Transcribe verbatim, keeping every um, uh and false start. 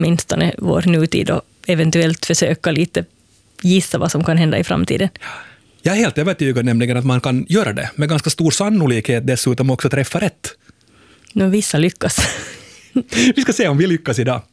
åtminstone vår nutid och eventuellt försöka lite gissa vad som kan hända i framtiden. Jag är helt övertygad nämligen att man kan göra det med ganska stor sannolikhet, dessutom också träffa rätt. Nu vissa lyckas. Vi ska se om vi lyckas idag.